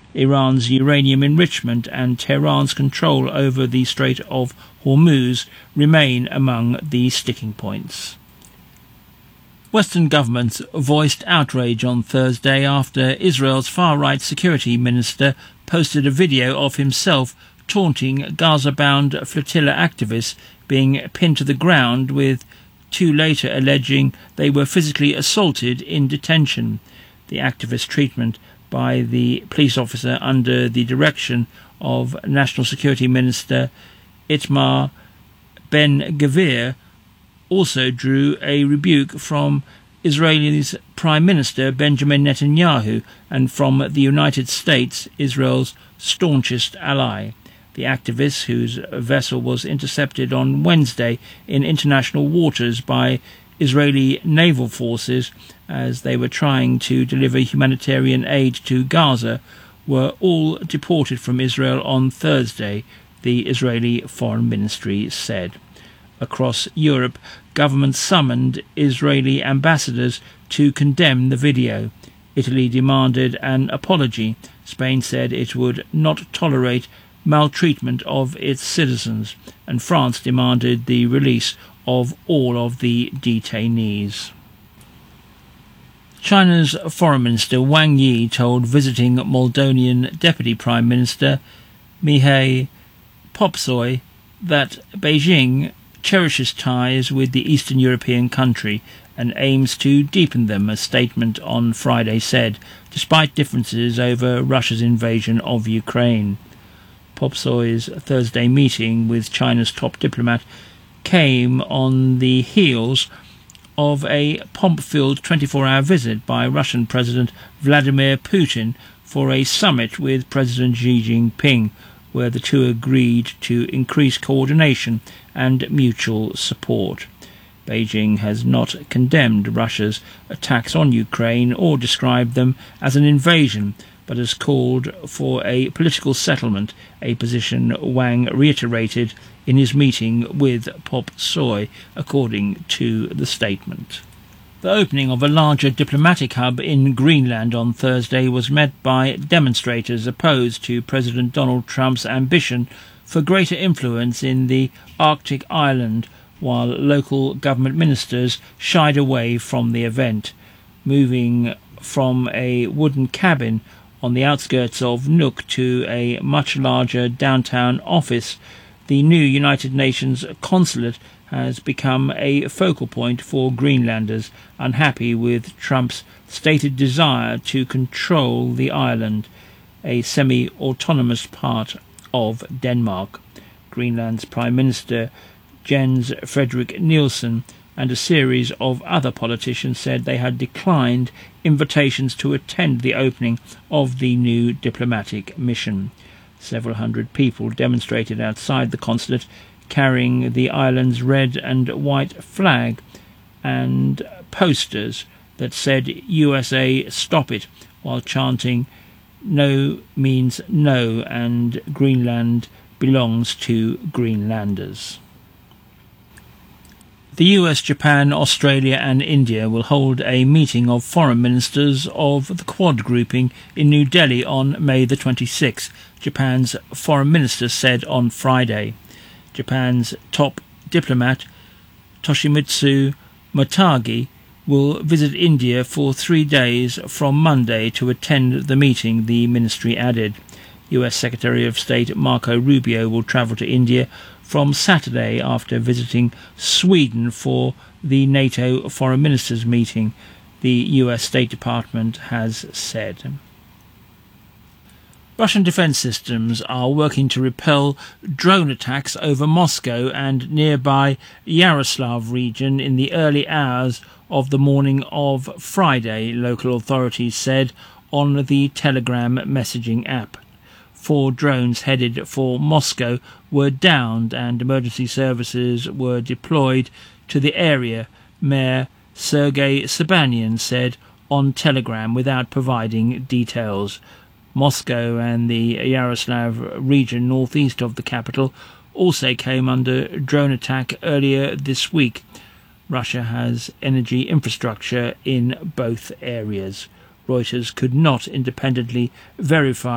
Iran's uranium enrichment and Tehran's control over the Strait of Hormuz remain among the sticking points. Western governments voiced outrage on Thursday after Israel's far-right security minister posted a video of himself taunting Gaza-bound flotilla activists being pinned to the ground, with two later alleging they were physically assaulted in detention. The activist treatment by the police officer under the direction of National Security Minister Itamar Ben-Gvir also drew a rebuke from Israel's Prime Minister Benjamin Netanyahu and from the United States, Israel's staunchest ally. The activist, whose vessel was intercepted on Wednesday in international waters by Israeli naval forces as they were trying to deliver humanitarian aid to Gaza, were all deported from Israel on Thursday, the Israeli Foreign Ministry said. Across Europe, governments summoned Israeli ambassadors to condemn the video. Italy demanded an apology. Spain said it would not tolerate maltreatment of its citizens, and France demanded the release of all of the detainees. China's Foreign Minister Wang Yi told visiting Moldonian Deputy Prime Minister Mihai Popsoi that Beijing cherishes ties with the Eastern European country and aims to deepen them, a statement on Friday said, despite differences over Russia's invasion of Ukraine. Popsoi's Thursday meeting with China's top diplomat came on the heels of a pomp-filled 24-hour visit by Russian President Vladimir Putin for a summit with President Xi Jinping, where the two agreed to increase coordination and mutual support. Beijing has not condemned Russia's attacks on Ukraine or described them as an invasion, but has called for a political settlement, a position Wang reiterated in his meeting with Popsoi, according to the statement. The opening of a larger diplomatic hub in Greenland on Thursday was met by demonstrators opposed to President Donald Trump's ambition for greater influence in the Arctic island, while local government ministers shied away from the event. Moving from a wooden cabin on the outskirts of Nuuk to a much larger downtown office, the new United Nations consulate has become a focal point for Greenlanders unhappy with Trump's stated desire to control the island, a semi-autonomous part of Denmark. Greenland's Prime Minister Jens Frederik Nielsen and a series of other politicians said they had declined invitations to attend the opening of the new diplomatic mission. Several hundred people demonstrated outside the consulate, carrying the island's red and white flag and posters that said USA Stop It, while chanting No means no and Greenland belongs to Greenlanders. The US, Japan, Australia and India will hold a meeting of foreign ministers of the Quad grouping in New Delhi on May the 26th, Japan's foreign minister said on Friday. Japan's top diplomat Toshimitsu Motegi will visit India for 3 days from Monday to attend the meeting, the ministry added. US Secretary of State Marco Rubio will travel to India from Saturday after visiting Sweden for the NATO Foreign Ministers meeting, the US State Department has said. Russian defence systems are working to repel drone attacks over Moscow and nearby Yaroslav region in the early hours of the morning of Friday, local authorities said on the Telegram messaging app. 4 drones headed for Moscow were downed and emergency services were deployed to the area, Mayor Sergei Sobyanin said on Telegram without providing details. Moscow and the Yaroslav region northeast of the capital also came under drone attack earlier this week. Russia has energy infrastructure in both areas. Reuters could not independently verify